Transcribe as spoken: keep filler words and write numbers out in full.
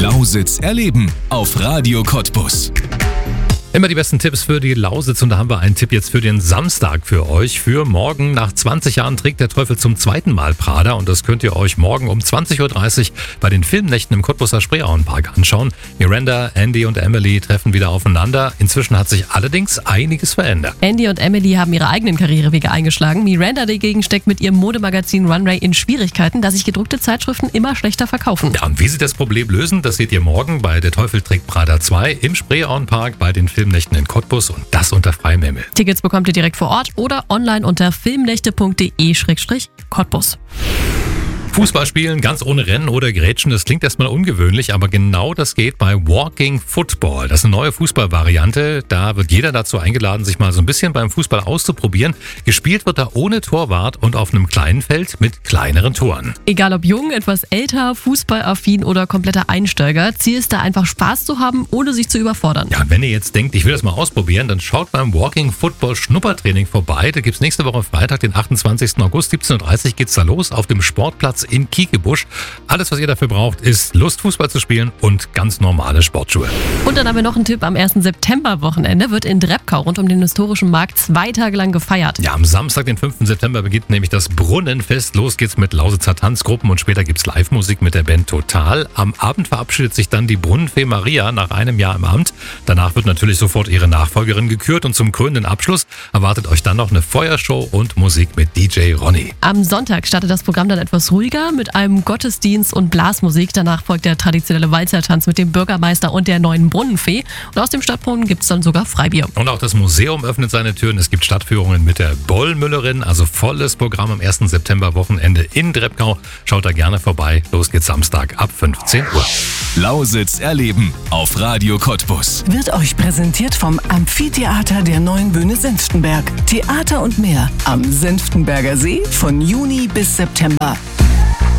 Lausitz erleben auf Radio Cottbus. Immer die besten Tipps für die Lausitz und da haben wir einen Tipp jetzt für den Samstag für euch. Für morgen, nach zwanzig Jahren trägt der Teufel zum zweiten Mal Prada und das könnt ihr euch morgen um zwanzig Uhr dreißig bei den Filmnächten im Cottbuser Spreeauenpark anschauen. Miranda, Andy und Emily treffen wieder aufeinander. Inzwischen hat sich allerdings einiges verändert. Andy und Emily haben ihre eigenen Karrierewege eingeschlagen. Miranda dagegen steckt mit ihrem Modemagazin Runway in Schwierigkeiten, da sich gedruckte Zeitschriften immer schlechter verkaufen. Ja, und wie sie das Problem lösen, das seht ihr morgen bei Der Teufel trägt Prada zwei im Spreeauenpark bei den Filmnächten in Cottbus und das unter freiem Himmel. Tickets bekommt ihr direkt vor Ort oder online unter filmnächte punkt de Schrägstrich Cottbus. Fußball spielen ganz ohne Rennen oder Grätschen, das klingt erstmal ungewöhnlich, aber genau das geht bei Walking Football. Das ist eine neue Fußballvariante. Da wird jeder dazu eingeladen, sich mal so ein bisschen beim Fußball auszuprobieren. Gespielt wird da ohne Torwart und auf einem kleinen Feld mit kleineren Toren. Egal ob jung, etwas älter, fußballaffin oder kompletter Einsteiger, Ziel ist da einfach Spaß zu haben, ohne sich zu überfordern. Ja, wenn ihr jetzt denkt, ich will das mal ausprobieren, dann schaut beim Walking Football Schnuppertraining vorbei. Da gibt's nächste Woche Freitag, den achtundzwanzigsten August, siebzehn Uhr dreißig geht's da los auf dem Sportplatz in Kiekebusch. Alles, was ihr dafür braucht, ist Lust, Fußball zu spielen und ganz normale Sportschuhe. Und dann haben wir noch einen Tipp. Am ersten September-Wochenende wird in Drebkau rund um den historischen Markt zwei Tage lang gefeiert. Ja, am Samstag, den fünften September, beginnt nämlich das Brunnenfest. Los geht's mit Lausitzer Tanzgruppen und später gibt's Live-Musik mit der Band Total. Am Abend verabschiedet sich dann die Brunnenfee Maria nach einem Jahr im Amt. Danach wird natürlich sofort ihre Nachfolgerin gekürt und zum krönenden Abschluss erwartet euch dann noch eine Feuershow und Musik mit D J Ronny. Am Sonntag startet das Programm dann etwas ruhiger mit einem Gottesdienst und Blasmusik. Danach folgt der traditionelle Walzertanz mit dem Bürgermeister und der neuen Brunnenfee. Und aus dem Stadtbrunnen gibt es dann sogar Freibier. Und auch das Museum öffnet seine Türen. Es gibt Stadtführungen mit der Bollmüllerin, also volles Programm am ersten September-Wochenende in Drebkau. Schaut da gerne vorbei. Los geht's Samstag ab fünfzehn Uhr. Lausitz erleben auf Radio Cottbus. Wird euch präsentiert vom Amphitheater der Neuen Bühne Senftenberg. Theater und mehr am Senftenberger See von Juni bis September.